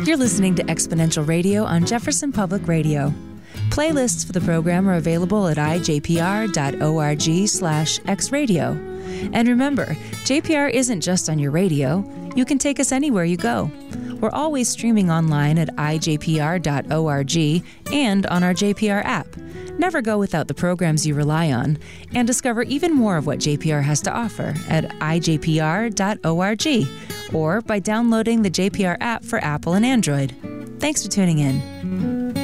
You're listening to Exponential Radio on Jefferson Public Radio. Playlists for the program are available at ijpr.org/xradio. And remember, JPR isn't just on your radio. You can take us anywhere you go. We're always streaming online at ijpr.org and on our JPR app. Never go without the programs you rely on, and discover even more of what JPR has to offer at ijpr.org or by downloading the JPR app for Apple and Android. Thanks for tuning in.